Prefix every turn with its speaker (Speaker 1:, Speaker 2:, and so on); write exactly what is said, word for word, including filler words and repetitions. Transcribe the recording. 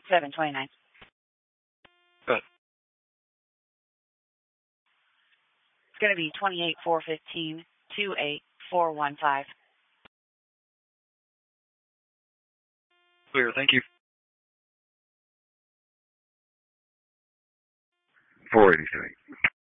Speaker 1: seven twenty-nine.
Speaker 2: Good.
Speaker 1: It's going to be twenty-eight four fifteen two eight four one five.
Speaker 2: Clear, thank you.
Speaker 3: four eighty-three.